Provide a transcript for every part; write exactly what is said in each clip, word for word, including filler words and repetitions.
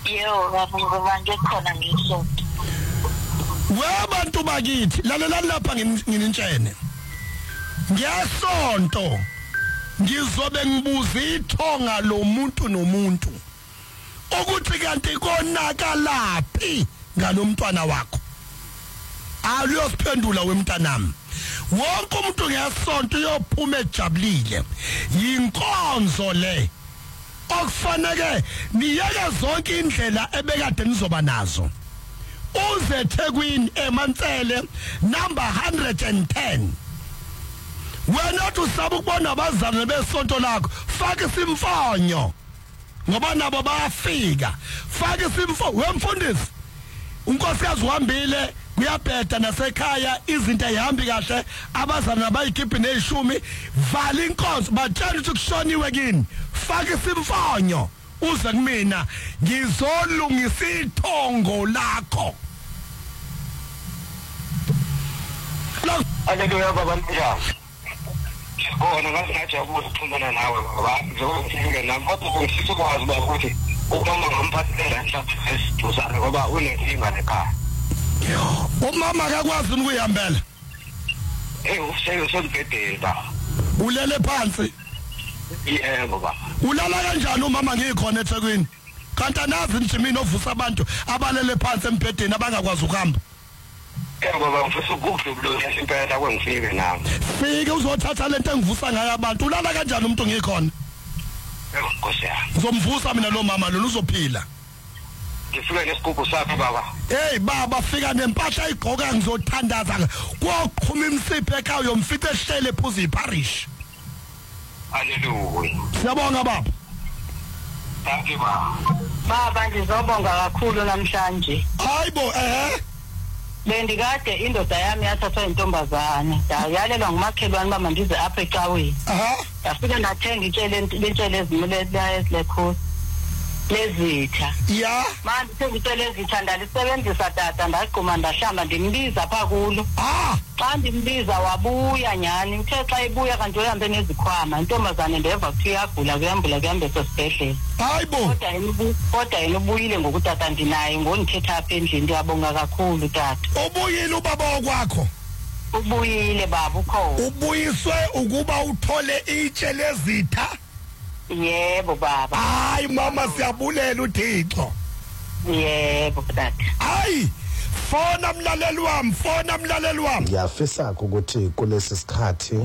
Yebo, ngoba ngikhona ngisho. Wabantu bakithi lalelani lapha nginintshene. Ngiyasonto. Ngizobe ngibuza ithonga lomuntu nomuntu. Ukuthi kanti konakalaphi ngalomntwana wakho. Aliyosiphendula wemntanami. Wonke umuntu ngiyasonto uyophuma ejabulile. Yinkonzo le. Okufanele niyeke zonke indlela ebekade nizoba nazo. Uze eThekwini eMantsele number one hundred ten. Wena usaba ukubona abazalwane besonto lakho, faka isimfonyo. Ngoba nabo bayafika. Faka isimfonyo wemfundisi. Unkosikazi uhambile kuyabheda nasekhaya izinto ezihambi kahle abazalwane abayikhiphi nezishumi vala inkonzo batshela ukuthi kushoniwe kini. Faka isimfonyo uze kumina ngizolungisa ithongo lakho. Haleluya baba njani. Bona ngathi ukuxhumana nawe baba ngizokuthini nami kodwa ngifisa ukwazi ukuthi umama ngamphathela mhlawumbe esithusana ngoba unenkinga ekhaya. Umama akakwazi ukuyihambela. Eh useke usembedeni ba. Ulele phansi. Yebo baba. Ulala kanjani umama ngikhona eThekwini? Kanti anazi nje mina ovusa abantu abalele phansi embedeni abangakwazi ukuhamba. Yebo baba ngifisa ukudlula impela kwengifike nami. Fike uzothatha lento engivusa ngayo abantu. Ulala kanjani umuntu ngikhona? Yebo Nkosi yami. Ngizomvusa mina lo mama lo uzophila. Ngifika nesigubhu sakhe baba. Hey baba fika nempahla igqoka ngizothandaza. Koqhuma imsipho ekhaya uyomfica ehlele ephuza iparish. Haleluya. Siyabonga baba. Thank you baba. Baba ngizobonga kakhulu namhlanje. Hayibo eh Bendikade indoda yami yathathwa intombazane. Yayalelwa ngumakhelwane bama ndize apha ecaweni. Aha. Yafika nathenga itshele lentshele ezimile lekhosi. Lezitha. Ya. Manje sengitshele ezitha ndalisebenzisa tata ndaqhuma ndahlamba ndimbiza pha kulo. Ah. Xa ndimbiza wabuya nyani uthe xa ibuya kanti uhambe nezikhwama intombazane ndeva kuthi iyagula kuyambula kuhambe sesibhedlela. Hayibo. Kodwa yena kodwa yena ubuyile ngokutata ndinaye ngonithetha apha endlini ndiyabonga kakhulu tata. Ubuyile ubaba wakwakho. Ubuyile baba ukho. Ubuyiswe ukuba uthole itshe lezitha. Yebo baba. Hayi mama siyabulela uThixo. Yebo tata. Hayi fona mlaleli wami, fona mlaleli wami. Ngiyafisa ukuthi kulesi sikhathi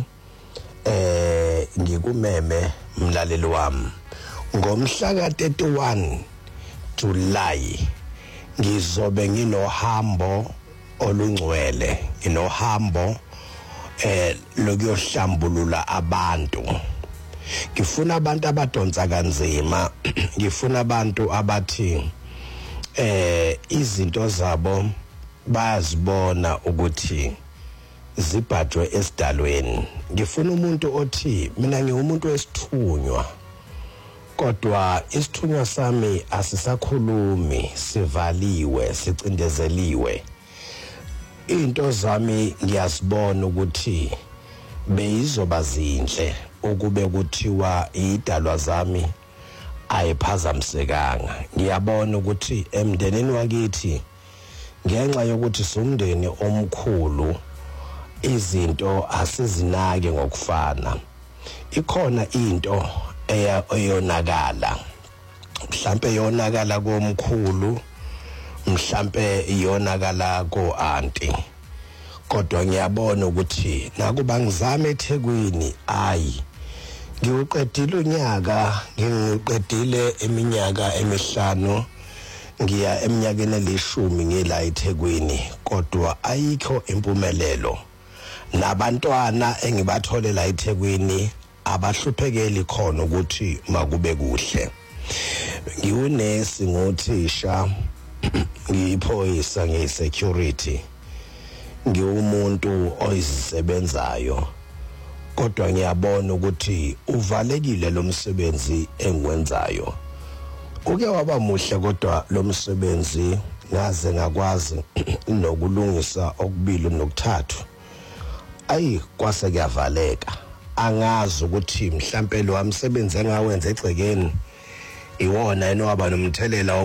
eh ngikumeme mlaleli wami. Ngomhla ka thirty-one July ngizobe nginohambo olungcwele, nginohambo eh lokuyohlambulula abantu. Ngifuna abantu abadonsa kanzima, ngifuna abantu abathi eh izinto zabo bayazibona ukuthi zibhajwe esidalweni. Ngifuna umuntu othi mina ngiwumuntu wesithunywa, kodwa isithunywa sami asisakhulumi, sivaliwe, sicindezeliwe. Into zami ngiyasibona ukuthi beyizoba zinhle ukube kuthiwa idalwa zami ayiphazamisekanga. Ngiyabona ukuthi emndenini wakithi ngenxa yokuthi somndeni omkhulu izinto asizinake ngokufana. Ikhona into eyonakala, mhlambe yonakala komkhulu, mhlambe iyonakala ko auntie. Kodwa ngiyabona ukuthi nakuba ngizame eThekwini ayi ngiuqedile unyaka, ngiqedile eminyaka emihlanu ngiya eminyakeni elishumi ngila eThekwini, kodwa ayikho impumelelo. Nabantwana engibatholela eThekwini abahluphekeli khona ukuthi makube kuhle. Ngiwunesi ngothisha, ngiyiphoyisa ngisecurity, ngiwumuntu oyisebenzayo, kodwa ngiyabona ukuthi uvalekile lo msebenzi engwenzayo. Uke waba muhle kodwa lo msebenzi ngaze ngakwazi nokulungisa okubili nokuthathu. Ayi kwase kuyavaleka. Angazi ukuthi mhlambe lo umsebenzi engawenza egcekeni iwona enowaba nomthelela